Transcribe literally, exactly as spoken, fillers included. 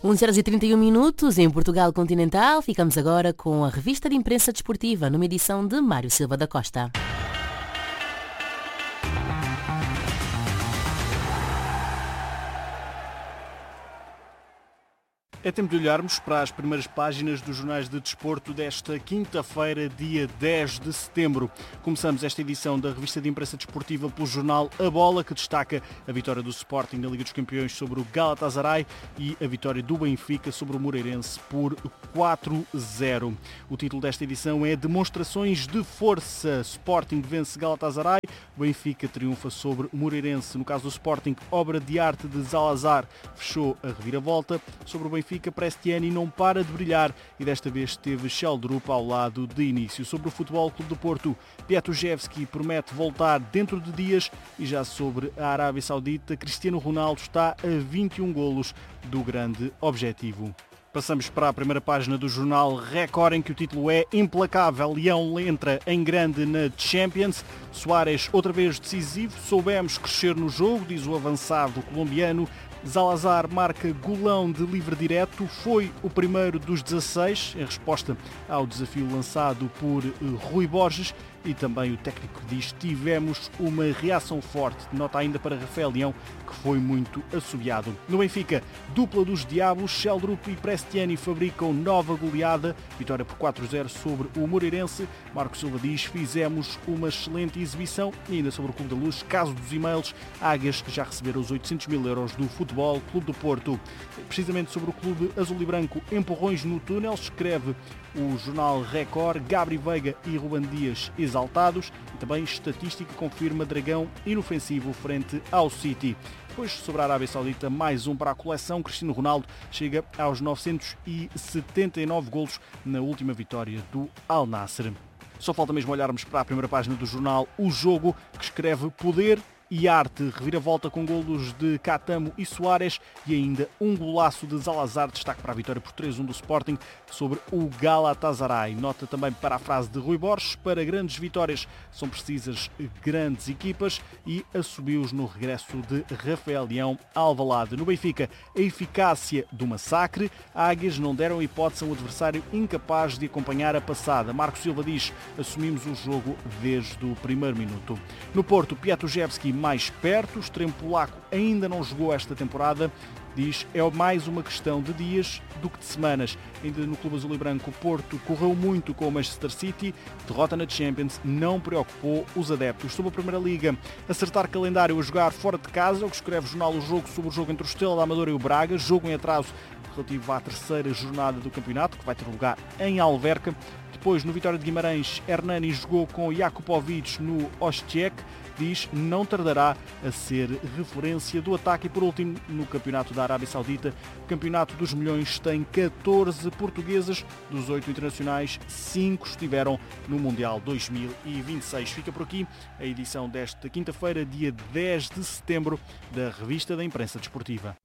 onze horas e trinta e um minutos em Portugal Continental. Ficamos agora com a revista de imprensa desportiva, numa edição de Mário Silva da Costa. É tempo de olharmos para as primeiras páginas dos jornais de desporto desta quinta-feira, dia dez de setembro. Começamos esta edição da revista de imprensa desportiva pelo jornal A Bola, que destaca a vitória do Sporting na Liga dos Campeões sobre o Galatasaray e a vitória do Benfica sobre o Moreirense por quatro a zero. O título desta edição é Demonstrações de Força. Sporting vence Galatasaray, Benfica triunfa sobre o Moreirense. No caso do Sporting, obra de arte de Zalazar fechou a reviravolta. Sobre o Benfica, Prestiani não para de brilhar e desta vez teve Sheldrup ao lado de início. Sobre o Futebol Clube do Porto, Piatujevski promete voltar dentro de dias e já sobre a Arábia Saudita, Cristiano Ronaldo está a vinte e um golos do grande objetivo. Passamos para a primeira página do jornal Record, em que o título é Implacável. Leão entra em grande na Champions. Suárez outra vez decisivo. Soubemos crescer no jogo, diz o avançado colombiano. Zalazar marca golão de livre direto. Foi o primeiro dos dezasseis, em resposta ao desafio lançado por Rui Borges. E também o técnico diz: tivemos uma reação forte. Nota ainda para Rafael Leão, que foi muito assobiado. No Benfica, dupla dos Diabos, Sheldrup e Prestiani fabricam nova goleada. Vitória por quatro a zero sobre o Moreirense. Marco Silva diz: fizemos uma excelente exibição. E ainda sobre o Clube da Luz, caso dos e-mails, Águias já receberam os oitocentos mil euros do Futebol Clube do Porto. Precisamente sobre o Clube Azul e Branco, empurrões no túnel, escreve o jornal Record. Gabri Veiga e Ruben Dias exaltados, e também estatística confirma Dragão inofensivo frente ao City. Depois, sobre a Arábia Saudita, mais um para a coleção. Cristiano Ronaldo chega aos novecentos e setenta e nove golos na última vitória do Al Nassr. Só falta mesmo olharmos para a primeira página do jornal O Jogo, que escreve poder e arte, reviravolta com golos de Catamo e Suárez e ainda um golaço de Zalazar, destaque para a vitória por três a um do Sporting sobre o Galatasaray. Nota também para a frase de Rui Borges: para grandes vitórias são precisas grandes equipas, e assobios no regresso de Rafael Leão a Alvalade. No Benfica, a eficácia do massacre. Águias não deram hipótese a um adversário incapaz de acompanhar a passada. Marco Silva diz: assumimos o jogo desde o primeiro minuto. No Porto, Piatujevski mais perto, o extremo polaco ainda não jogou esta temporada. Diz: é mais uma questão de dias do que de semanas. Ainda no Clube Azul e Branco, o Porto correu muito com o Manchester City. Derrota na Champions não preocupou os adeptos. Sobre a Primeira Liga, acertar calendário a jogar fora de casa, é o que escreve o jornal O Jogo sobre o jogo entre o Estrela da Amadora e o Braga. Jogo em atraso relativo à terceira jornada do campeonato, que vai ter lugar em Alverca. Depois, no Vitória de Guimarães, Hernani jogou com Jakupovic no Osijek. Diz: não tardará a ser referência do ataque. E por último, no Campeonato da Arábia Saudita, o Campeonato dos Milhões tem catorze portuguesas. Dos oito internacionais, cinco estiveram no Mundial dois mil e vinte e seis. Fica por aqui a edição desta quinta-feira, dia dez de setembro, da Revista da Imprensa Desportiva.